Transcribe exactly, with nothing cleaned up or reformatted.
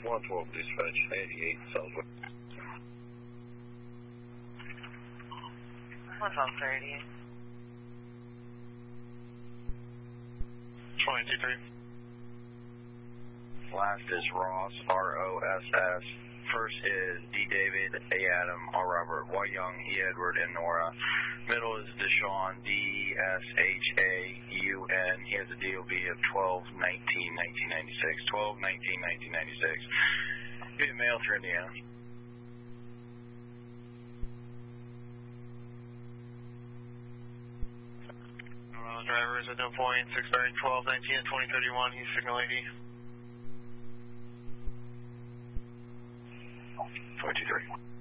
one twelve dispatch, eighty-eight Southwest. What's on thirty? twenty-two three. Last is Ross, R O S S. First is D. David, A. Adam, R. Robert, Y. Young, E. Edward, and Nora. Middle is Deshaun, D. S. H. A. U. N. He has a D O B of twelve nineteen nineteen ninety-six. twelve nineteen nineteen ninety-six. Be a male for Indiana. Uh, driver is at no point, expiring twelve nineteen at twenty thirty-one. He's signal eighty. twenty-two three.